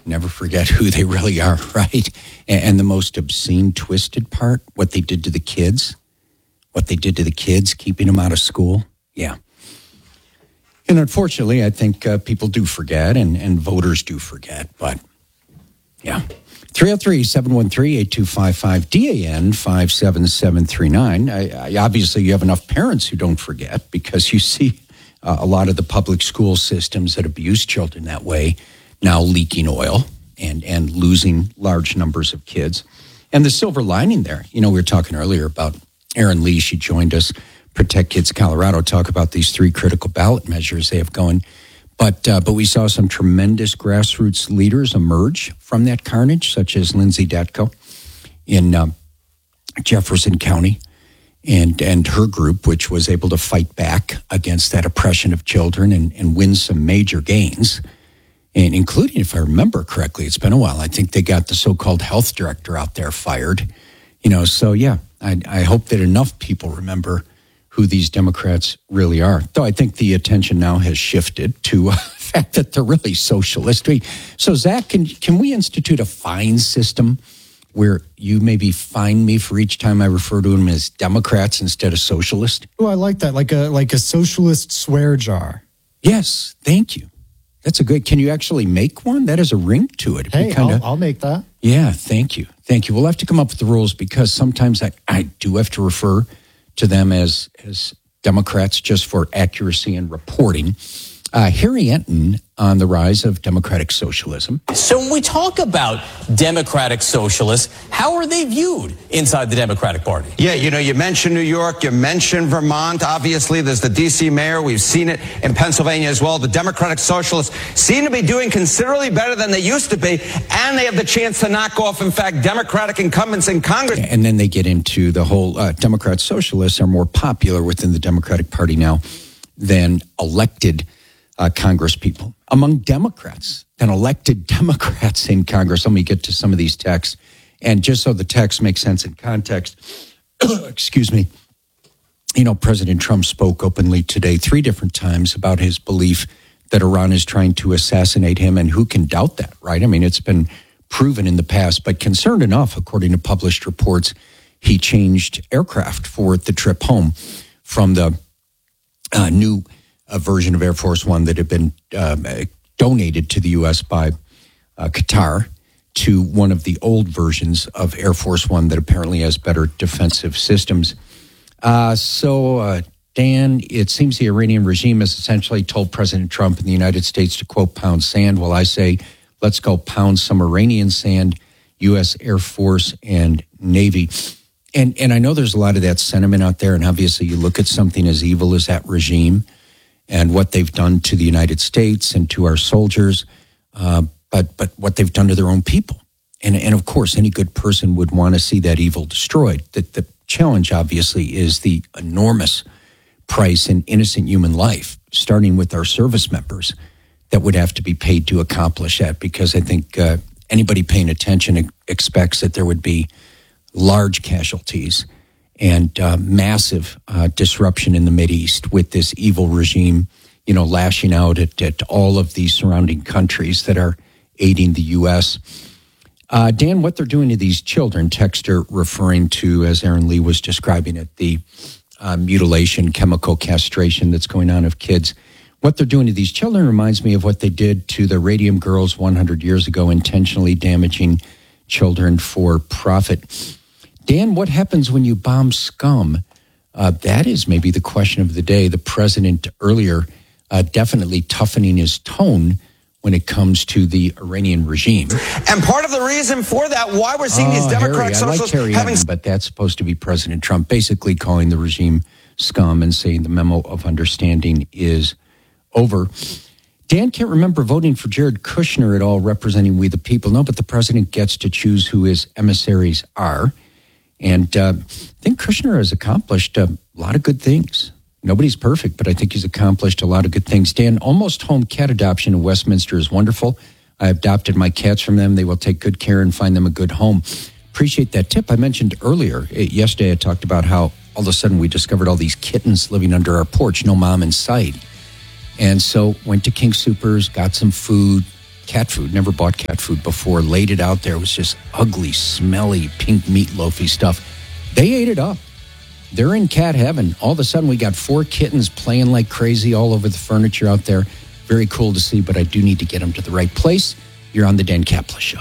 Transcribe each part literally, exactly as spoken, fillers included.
never forget who they really are, right? And, and the most obscene, twisted part, what they did to the kids, what they did to the kids, keeping them out of school. Yeah. And unfortunately, I think uh, people do forget and, and voters do forget. But, yeah. three oh three, seven one three, eight two five five, D A N five seven seven three nine. I, I, obviously, you have enough parents who don't forget because you see uh, a lot of the public school systems that abuse children that way now leaking oil and, and losing large numbers of kids. And the silver lining there, you know, we were talking earlier about Erin Lee. She joined us, Protect Kids Colorado, talk about these three critical ballot measures they have going. But uh, but we saw some tremendous grassroots leaders emerge from that carnage, such as Lindsay Datko in uh, Jefferson County and and her group, which was able to fight back against that oppression of children and, and win some major gains. And including, if I remember correctly, it's been a while, I think they got the so-called health director out there fired. You know, so yeah, I, I hope that enough people remember who these Democrats really are. Though I think the attention now has shifted to uh, the fact that they're really socialist. So, Zach, can can we institute a fine system where you maybe fine me for each time I refer to them as Democrats instead of socialist? Oh, I like that, like a like a socialist swear jar. Yes, thank you. That's a good. Can you actually make one? That has a ring to it. Hey, kinda, I'll, I'll make that. Yeah, thank you, thank you. We'll have to come up with the rules because sometimes I, I do have to refer to them as as Democrats just for accuracy and reporting. Uh, Harry Enton on the rise of democratic socialism. So when we talk about democratic socialists, how are they viewed inside the Democratic Party? Yeah, you know, you mentioned New York, you mentioned Vermont. Obviously, there's the D C mayor. We've seen it in Pennsylvania as well. The democratic socialists seem to be doing considerably better than they used to be, and they have the chance to knock off, in fact, Democratic incumbents in Congress. And then they get into the whole uh, Democrat socialists are more popular within the Democratic Party now than elected Uh, Congress people, among Democrats and elected Democrats in Congress. Let me get to some of these texts. And just so the text makes sense in context, excuse me, you know, President Trump spoke openly today three different times about his belief that Iran is trying to assassinate him. And who can doubt that, right? I mean, it's been proven in the past, but concerned enough, according to published reports, he changed aircraft for the trip home from the uh, new a version of Air Force One that had been um, donated to the U S by uh, Qatar to one of the old versions of Air Force One that apparently has better defensive systems. Uh, so, uh, Dan, it seems the Iranian regime has essentially told President Trump in the United States to, quote, pound sand. Well, I say, let's go pound some Iranian sand, U S Air Force and Navy. And, and I know there's a lot of that sentiment out there, and obviously you look at something as evil as that regime and what they've done to the United States and to our soldiers, uh, but but what they've done to their own people. And, and of course, any good person would want to see that evil destroyed. The, the challenge, obviously, is the enormous price in innocent human life, starting with our service members, that would have to be paid to accomplish that, because I think uh, anybody paying attention expects that there would be large casualties and uh, massive uh, disruption in the Mideast with this evil regime, you know, lashing out at, at all of these surrounding countries that are aiding the U S. Uh, Dan, what they're doing to these children, texter referring to, as Erin Lee was describing it, the uh, mutilation, chemical castration that's going on of kids. What they're doing to these children reminds me of what they did to the radium girls one hundred years ago, intentionally damaging children for profit. Dan, what happens when you bomb scum? Uh, that is maybe the question of the day. The president earlier uh, definitely toughening his tone when it comes to the Iranian regime. And part of the reason for that, why we're seeing oh, these Democratic Harry, socialists I like Harry having... Enton, but that's supposed to be President Trump, basically calling the regime scum and saying the memo of understanding is over. Dan can't remember voting for Jared Kushner at all, representing We the People. No, but the president gets to choose who his emissaries are. And uh, I think Kushner has accomplished a lot of good things. Nobody's perfect, but I think he's accomplished a lot of good things. Dan, almost home cat adoption in Westminster is wonderful. I adopted my cats from them. They will take good care and find them a good home. Appreciate that tip. I mentioned earlier, yesterday I talked about how all of a sudden we discovered all these kittens living under our porch, no mom in sight. And so went to King Soopers, got some food, cat food. Never bought cat food before. Laid it out there. It was just ugly, smelly, pink meatloafy stuff. They ate it up. They're in cat heaven. All of a sudden, we got four kittens playing like crazy all over the furniture out there. Very cool to see, but I do need to get them to the right place. You're on the Dan Caplis Show.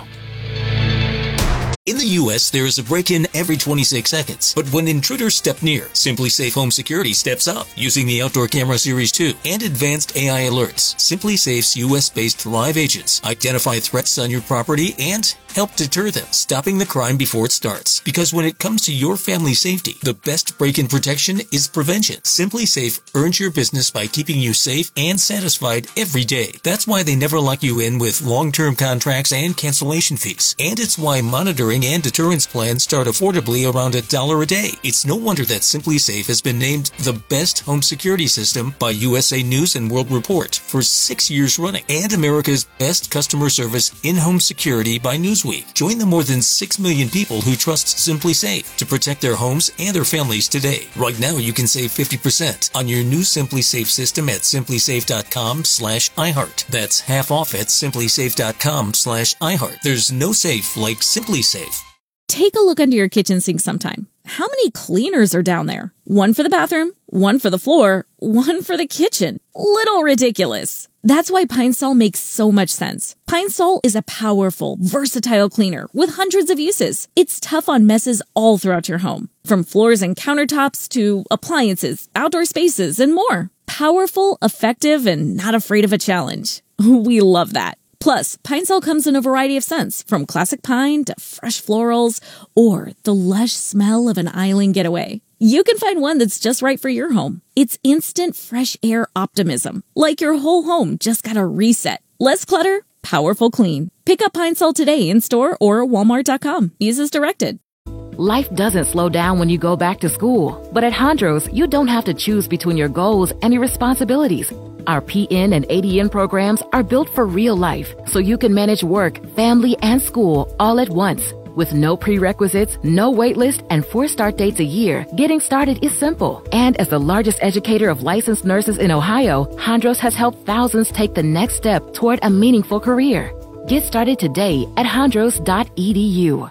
In the U S, there is a break-in every twenty-six seconds. But when intruders step near, SimpliSafe Home Security steps up using the Outdoor Camera Series two and advanced A I alerts. SimpliSafe's U S-based live agents identify threats on your property and help deter them, stopping the crime before it starts. Because when it comes to your family's safety, the best break-in protection is prevention. SimpliSafe earns your business by keeping you safe and satisfied every day. That's why they never lock you in with long-term contracts and cancellation fees. And it's why monitoring and deterrence plans start affordably around a dollar a day. It's no wonder that SimpliSafe has been named the best home security system by U S A News and World Report for six years running, and America's best customer service in-home security by Newsweek. Join the more than six million people who trust SimpliSafe to protect their homes and their families today. Right now, you can save fifty percent on your new SimpliSafe system at simplisafe.com slash iHeart. That's half off at simplisafe.com slash iHeart. There's no safe like SimpliSafe. Take a look under your kitchen sink sometime. How many cleaners are down there? One for the bathroom, one for the floor, one for the kitchen. Little ridiculous. That's why Pine Sol makes so much sense. Pine Sol is a powerful, versatile cleaner with hundreds of uses. It's tough on messes all throughout your home, from floors and countertops to appliances, outdoor spaces, and more. Powerful, effective, and not afraid of a challenge. We love that. Plus, Pine Sol comes in a variety of scents, from classic pine to fresh florals, or the lush smell of an island getaway. You can find one that's just right for your home. It's instant fresh air optimism, like your whole home just got a reset. Less clutter, powerful clean. Pick up Pine Sol today in store or walmart dot com. Use as directed. Life doesn't slow down when you go back to school. But at Hondros, you don't have to choose between your goals and your responsibilities. Our P N and A D N programs are built for real life, so you can manage work, family, and school all at once. With no prerequisites, no wait list, and four start dates a year, getting started is simple. And as the largest educator of licensed nurses in Ohio, Hondros has helped thousands take the next step toward a meaningful career. Get started today at hondros dot e d u.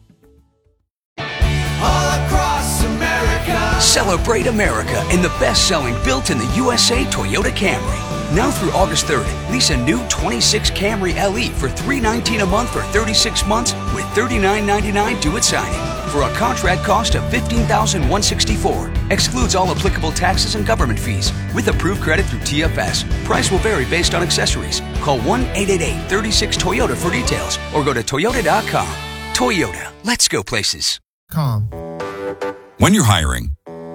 All across America. Celebrate America in the best-selling built in the U S A Toyota Camry. Now through August third, lease a new twenty-six Camry L E for three hundred nineteen dollars a month for thirty-six months with thirty-nine ninety-nine due at signing. For a contract cost of fifteen thousand one hundred sixty-four dollars. Excludes all applicable taxes and government fees. With approved credit through T F S. Price will vary based on accessories. Call one eight eight eight, three six, Toyota for details or go to toyota dot com. Toyota, let's go places. Calm. When you're hiring,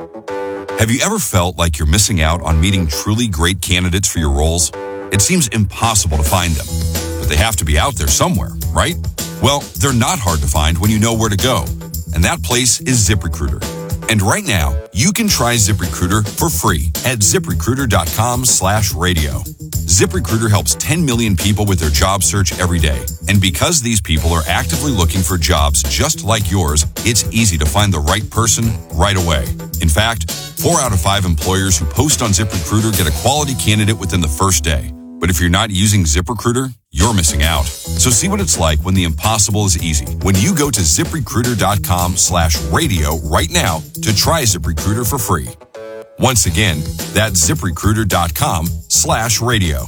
have you ever felt like you're missing out on meeting truly great candidates for your roles? It seems impossible to find them, but they have to be out there somewhere, right? Well, they're not hard to find when you know where to go, and that place is ZipRecruiter. And right now, you can try ZipRecruiter for free at ZipRecruiter.com slash radio. ZipRecruiter helps ten million people with their job search every day. And because these people are actively looking for jobs just like yours, it's easy to find the right person right away. In fact, four out of five employers who post on ZipRecruiter get a quality candidate within the first day. But if you're not using ZipRecruiter, you're missing out. So see what it's like when the impossible is easy. When you go to ZipRecruiter.com slash radio right now to try ZipRecruiter for free. Once again, that's ZipRecruiter.com slash radio.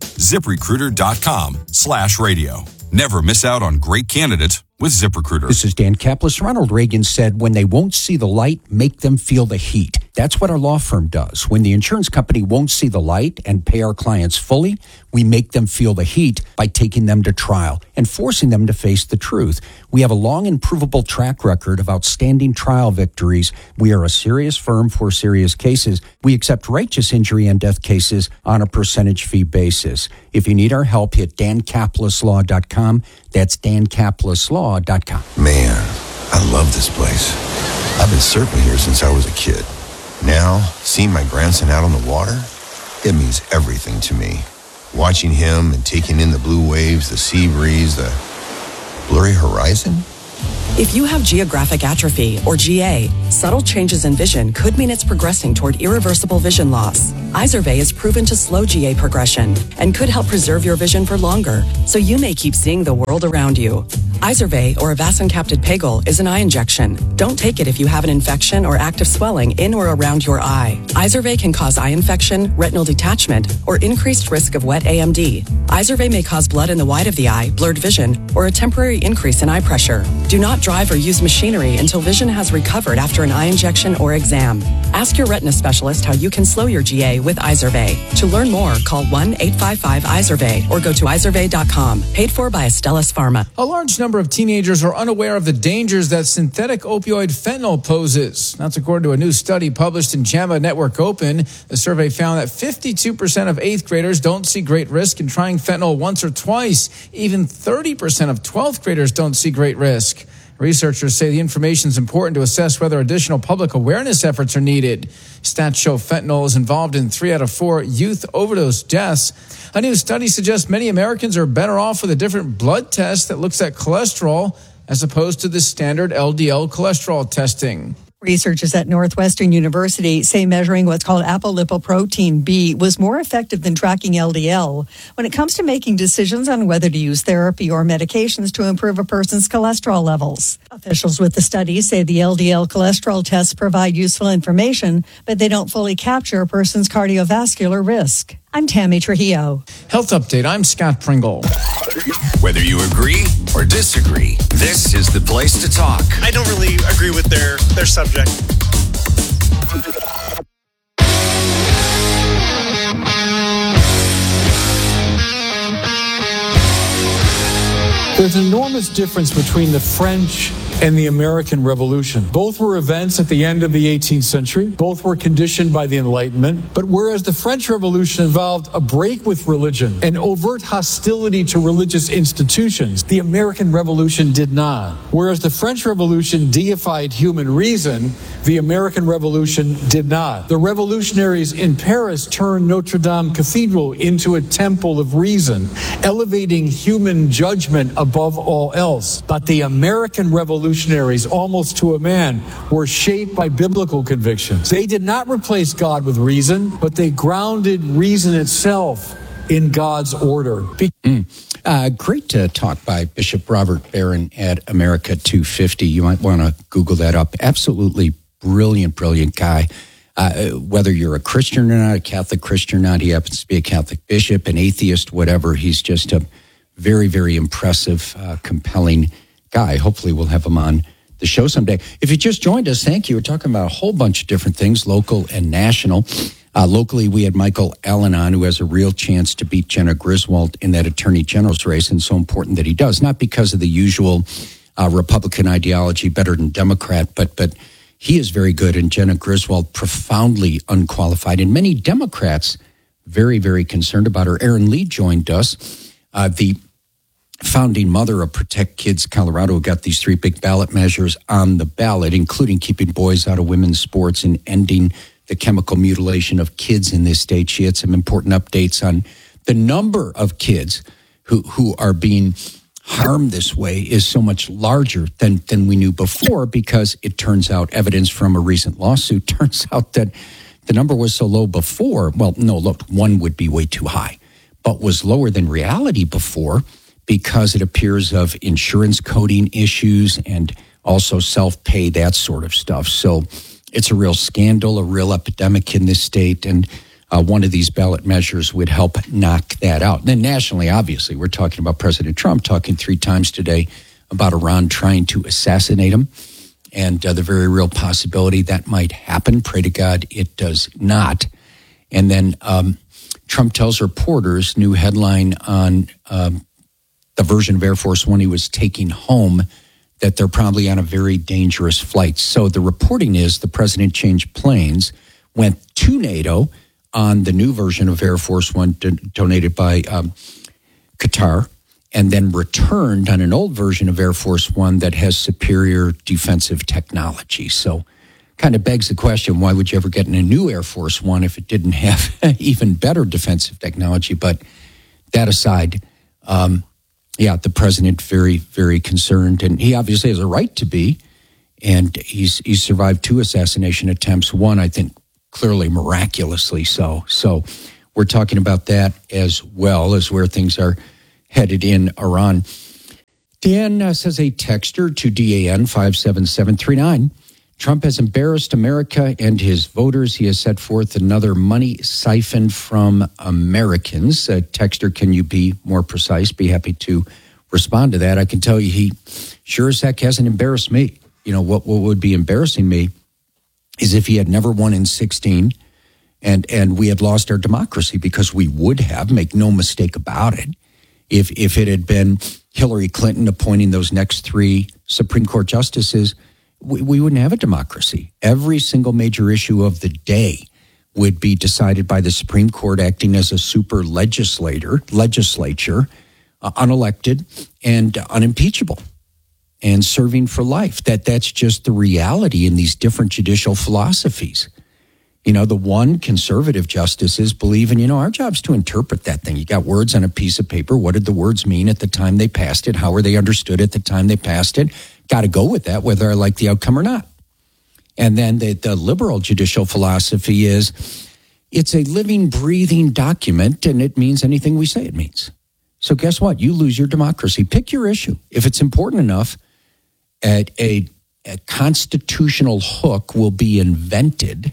ZipRecruiter.com slash radio. Never miss out on great candidates with ZipRecruiter. This is Dan Caplis. Ronald Reagan said, when they won't see the light, make them feel the heat. That's what our law firm does. When the insurance company won't see the light and pay our clients fully, we make them feel the heat by taking them to trial and forcing them to face the truth. We have a long and provable track record of outstanding trial victories. We are a serious firm for serious cases. We accept righteous injury and death cases on a percentage fee basis. If you need our help, hit dan caplis law dot com. That's dan caplis law dot com. Man, I love this place. I've been surfing here since I was a kid. Now, seeing my grandson out on the water, it means everything to me. Watching him and taking in the blue waves, the sea breeze, the blurry horizon, If you have geographic atrophy, or G A, subtle changes in vision could mean it's progressing toward irreversible vision loss. Izervay is proven to slow G A progression and could help preserve your vision for longer, so you may keep seeing the world around you. Izervay, or avacincaptad pegol, is an eye injection. Don't take it if you have an infection or active swelling in or around your eye. Izervay can cause eye infection, retinal detachment, or increased risk of wet A M D. Izervay may cause blood in the white of the eye, blurred vision, or a temporary increase in eye pressure. Do not drive or use machinery until vision has recovered after an eye injection or exam. Ask your retina specialist how you can slow your G A with Izervay. To learn more, call one eight five five Izervay or go to izervay dot com. Paid for by Astellas Pharma. A large number of teenagers are unaware of the dangers that synthetic opioid fentanyl poses. That's according to a new study published in JAMA Network Open. The survey found that fifty-two percent of eighth graders don't see great risk in trying fentanyl once or twice. Even thirty percent of twelfth graders don't see great risk. Researchers say the information is important to assess whether additional public awareness efforts are needed. Stats show fentanyl is involved in three out of four youth overdose deaths. A new study suggests many Americans are better off with a different blood test that looks at cholesterol as opposed to the standard L D L cholesterol testing. Researchers at Northwestern University say measuring what's called apolipoprotein B was more effective than tracking L D L when it comes to making decisions on whether to use therapy or medications to improve a person's cholesterol levels. Officials with the study say the L D L cholesterol tests provide useful information, but they don't fully capture a person's cardiovascular risk. I'm Tammy Trujillo. Health Update, I'm Scott Pringle. Whether you agree or disagree, this is the place to talk. I don't really agree with their, their subject. There's an enormous difference between the French and the American Revolution. Both were events at the end of the eighteenth century. Both were conditioned by the Enlightenment. But whereas the French Revolution involved a break with religion and overt hostility to religious institutions, the American Revolution did not. Whereas the French Revolution deified human reason, the American Revolution did not. The revolutionaries in Paris turned Notre Dame Cathedral into a temple of reason, elevating human judgment above all else. But the American Revolution Revolutionaries, almost to a man, were shaped by biblical convictions. They did not replace God with reason, but they grounded reason itself in God's order. Mm. Uh, great uh, talk by Bishop Robert Barron at America two fifty. You might want to Google that up. Absolutely brilliant, brilliant guy. Uh, whether you're a Christian or not, a Catholic Christian or not, he happens to be a Catholic bishop, an atheist, whatever. He's just a very, very impressive, uh, compelling guy. Hopefully we'll have him on the show someday. If you just joined us, thank you. We're talking about a whole bunch of different things, local and national. Uh, locally, we had Michael Allen on, who has a real chance to beat Jenna Griswold in that attorney general's race, and so important that he does, not because of the usual uh, Republican ideology, better than Democrat, but but he is very good, and Jenna Griswold profoundly unqualified, and many Democrats very, very concerned about her. Erin Lee joined us, uh, the founding mother of Protect Kids Colorado, who got these three big ballot measures on the ballot, including keeping boys out of women's sports and ending the chemical mutilation of kids in this state. She had some important updates on the number of kids who, who are being harmed this way is so much larger than, than we knew before, because it turns out, evidence from a recent lawsuit turns out that the number was so low before. Well, no, look, one would be way too high, but was lower than reality before, because it appears of insurance coding issues and also self-pay, that sort of stuff. So it's a real scandal, a real epidemic in this state, and uh, one of these ballot measures would help knock that out. And then nationally, obviously, we're talking about President Trump talking three times today about Iran trying to assassinate him, and uh, the very real possibility that might happen. Pray to God it does not. And then um, Trump tells reporters, new headline on um, the version of Air Force One he was taking home, that they're probably on a very dangerous flight. So the reporting is the president changed planes, went to NATO on the new version of Air Force One do- donated by um, Qatar, and then returned on an old version of Air Force One that has superior defensive technology. So kind of begs the question, why would you ever get in a new Air Force One if it didn't have even better defensive technology? But that aside, um, yeah, the president very, very concerned, and he obviously has a right to be. And he's he's survived two assassination attempts. One, I think, clearly miraculously so. So we're talking about that as well as where things are headed in Iran. Dan uh, says a texter to D A N five seven seven three nine. Trump has embarrassed America and his voters. He has set forth another money siphon from Americans. Uh, texter, can you be more precise? Be happy to respond to that. I can tell you he sure as heck hasn't embarrassed me. You know, what, what would be embarrassing me is if he had never won in sixteen and, and we had lost our democracy, because we would have, make no mistake about it, if, if it had been Hillary Clinton appointing those next three Supreme Court justices. We, we wouldn't have a democracy. Every single major issue of the day would be decided by the Supreme Court acting as a super legislator, legislature, uh, unelected and unimpeachable and serving for life. That that's just the reality in these different judicial philosophies. You know, the one conservative justices believe in, you know, our job's to interpret that thing. You got words on a piece of paper. What did the words mean at the time they passed it? How were they understood at the time they passed it? Got to go with that, whether I like the outcome or not. And then the, the liberal judicial philosophy is it's a living, breathing document, and it means anything we say it means. So guess what? You lose your democracy. Pick your issue. If it's important enough, at a, a constitutional hook will be invented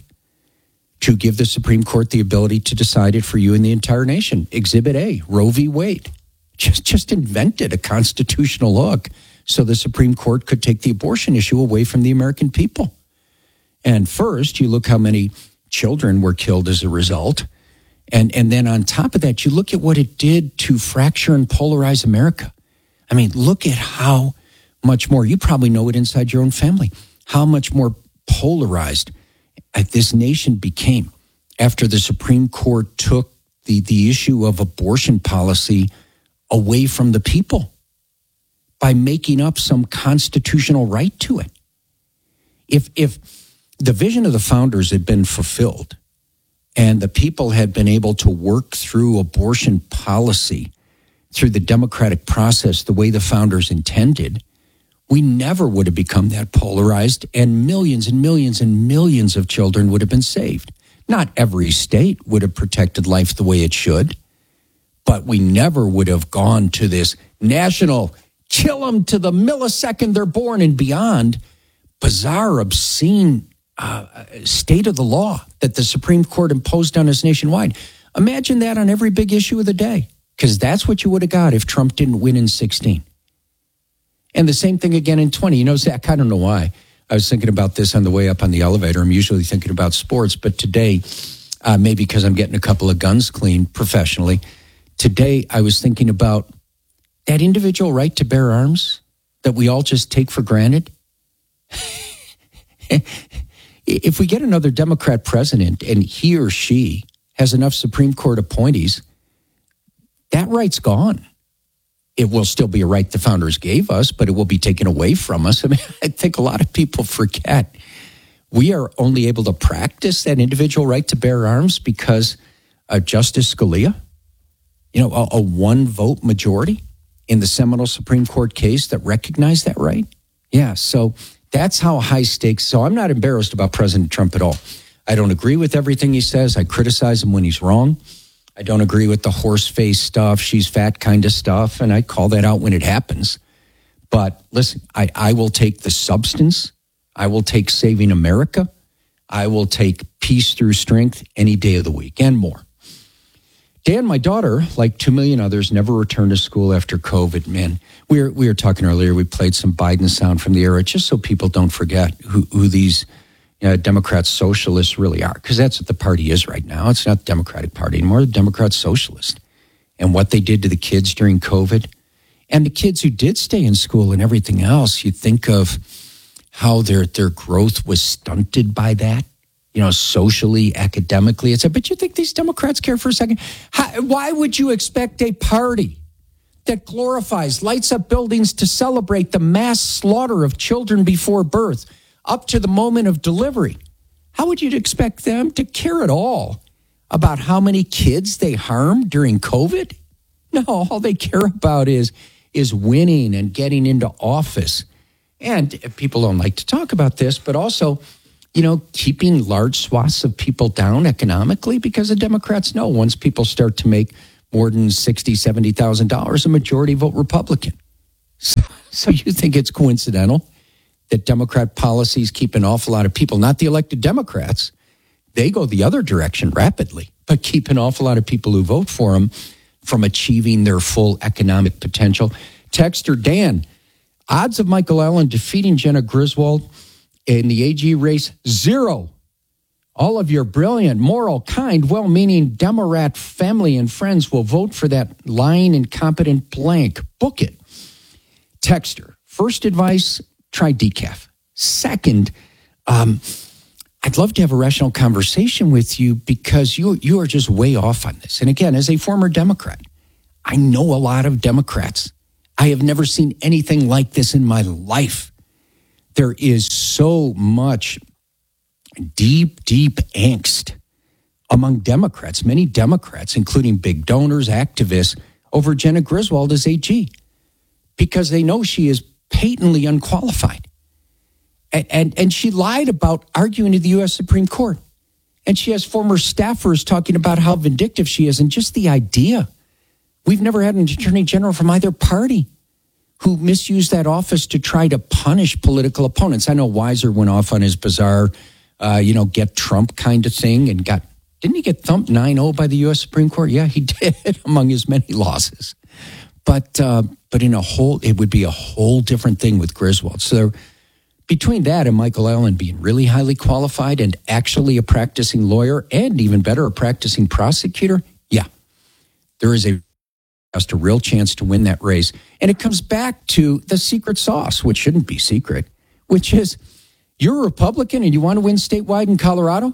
to give the Supreme Court the ability to decide it for you and the entire nation. Exhibit A, Roe v. Wade. Just, just invented a constitutional hook so the Supreme Court could take the abortion issue away from the American people. And first, you look how many children were killed as a result. And, and then on top of that, you look at what it did to fracture and polarize America. I mean, look at how much more, you probably know it inside your own family, how much more polarized this nation became after the Supreme Court took the, the issue of abortion policy away from the people by making up some constitutional right to it. If if the vision of the founders had been fulfilled and the people had been able to work through abortion policy through the democratic process the way the founders intended, we never would have become that polarized, and millions and millions and millions of children would have been saved. Not every state would have protected life the way it should, but we never would have gone to this national kill them to the millisecond they're born and beyond, bizarre, obscene uh, state of the law that the Supreme Court imposed on us nationwide. Imagine that on every big issue of the day, because that's what you would have got if Trump didn't win in sixteen. And the same thing again in twenty. You know, Zach, I don't know why. I was thinking about this on the way up on the elevator. I'm usually thinking about sports, but today, uh, maybe because I'm getting a couple of guns cleaned professionally, today I was thinking about that individual right to bear arms that we all just take for granted. If we get another Democrat president and he or she has enough Supreme Court appointees, that right's gone. It will still be a right the founders gave us, but it will be taken away from us. I mean, I think a lot of people forget we are only able to practice that individual right to bear arms because of Justice Scalia, you know, a, a one vote majority in the seminal Supreme Court case that recognized that right. Yeah, so that's how high stakes. So I'm not embarrassed about President Trump at all. I don't agree with everything he says. I criticize him when he's wrong. I don't agree with the horse face stuff, she's fat kind of stuff, and I call that out when it happens. But listen, I, I will take the substance. I will take saving America. I will take peace through strength any day of the week and more. Dan, my daughter, like two million others, never returned to school after COVID. Man, we were, we were talking earlier, we played some Biden sound from the era just so people don't forget who, who these Uh, Democrat socialists really are, because that's what the party is right now. It's not the Democratic Party anymore, the Democrat socialist. And what they did to the kids during COVID, and the kids who did stay in school and everything else, you think of how their their growth was stunted by that, you know, socially, academically. It's a, but you think these Democrats care for a second? How, why would you expect a party that glorifies, lights up buildings to celebrate the mass slaughter of children before birth up to the moment of delivery? How would you expect them to care at all about how many kids they harmed during COVID? No, all they care about is, is winning and getting into office. And people don't like to talk about this, but also, you know, keeping large swaths of people down economically, because the Democrats know once people start to make more than sixty thousand dollars, seventy thousand dollars, a majority vote Republican. So, so you think it's coincidental that Democrat policies keep an awful lot of people, not the elected Democrats, they go the other direction rapidly, but keep an awful lot of people who vote for them from achieving their full economic potential. Texter Dan, odds of Michael Allen defeating Jenna Griswold in the A G race, zero. All of your brilliant, moral, kind, well-meaning Democrat family and friends will vote for that lying, incompetent blank. Book it. Texter, first advice, try decaf. Second, um, I'd love to have a rational conversation with you because you you are just way off on this. And again, as a former Democrat, I know a lot of Democrats. I have never seen anything like this in my life. There is so much deep, deep angst among Democrats, many Democrats, including big donors, activists, over Jenna Griswold as A G, because they know she is patently unqualified. And, and, and she lied about arguing to the U S Supreme Court. And she has former staffers talking about how vindictive she is. And just the idea, we've never had an attorney general from either party who misused that office to try to punish political opponents. I know Weiser went off on his bizarre, uh, you know, get Trump kind of thing and got, didn't he get thumped nine oh by the U S Supreme Court? Yeah, he did, among his many losses. But uh, but in a whole, it would be a whole different thing with Griswold. So between that and Michael Allen being really highly qualified and actually a practicing lawyer and even better, a practicing prosecutor, yeah, there is a just a real chance to win that race. And it comes back to the secret sauce, which shouldn't be secret, which is you're a Republican and you want to win statewide in Colorado,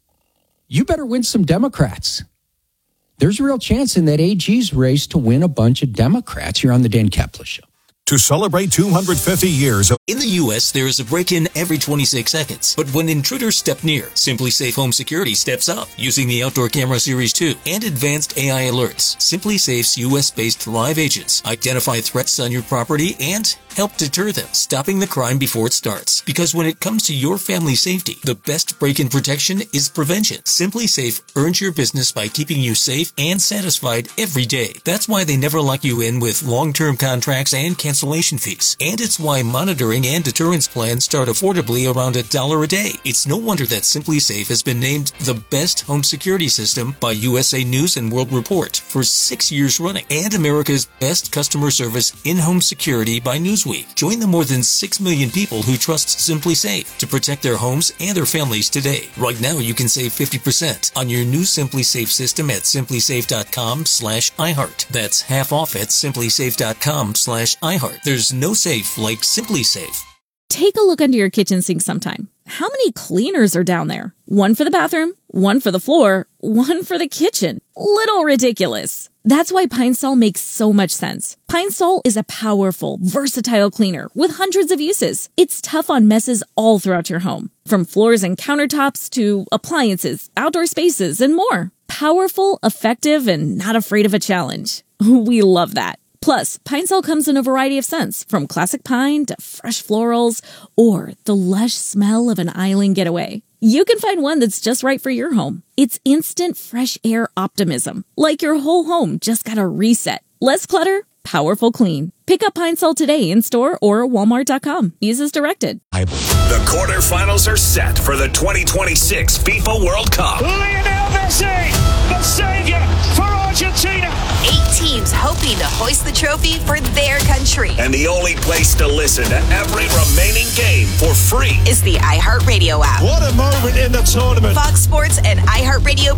you better win some Democrats. There's a real chance in that A G's race to win a bunch of Democrats. You're on the Dan Kaplan Show. To celebrate two hundred fifty years of... In the U S, there is a break-in every twenty-six seconds. But when intruders step near, Simply Safe Home Security steps up using the Outdoor Camera Series two and advanced A I alerts. Simply Safe's U S-based live agents identify threats on your property and help deter them, stopping the crime before it starts. Because when it comes to your family's safety, the best break-in protection is prevention. Simply Safe earns your business by keeping you safe and satisfied every day. That's why they never lock you in with long-term contracts and cancellation fees. And it's why monitoring and deterrence plans start affordably around a dollar a day. It's no wonder that Simply Safe has been named the best home security system by U S A News and World Report for six years running, and America's best customer service in-home security by Newsweek. Join the more than six million people who trust Simply Safe to protect their homes and their families today. Right now, you can save fifty percent on your new Simply Safe system at simplysafe.com slash iHeart. That's half off at simplysafe.com slash iHeart. There's no safe like Simply Safe. Take a look under your kitchen sink sometime. How many cleaners are down there? One for the bathroom, one for the floor, one for the kitchen. Little ridiculous. That's why Pine Sol makes so much sense. Pine Sol is a powerful, versatile cleaner with hundreds of uses. It's tough on messes all throughout your home, from floors and countertops to appliances, outdoor spaces, and more. Powerful, effective, and not afraid of a challenge. We love that. Plus, Pine Sol comes in a variety of scents, from classic pine to fresh florals or the lush smell of an island getaway. You can find one that's just right for your home. It's instant fresh air optimism, like your whole home just got a reset. Less clutter, powerful clean. Pick up Pine Sol today in store or walmart dot com. Use as directed. The quarterfinals are set for the twenty twenty-six FIFA World Cup. Lionel Messi, the savior for Argentina. Eight teams hoping to hoist the trophy for their country. And the only place to listen to every remaining game for free is the iHeartRadio app. What a moment in the tournament. Fox Sports and iHeartRadio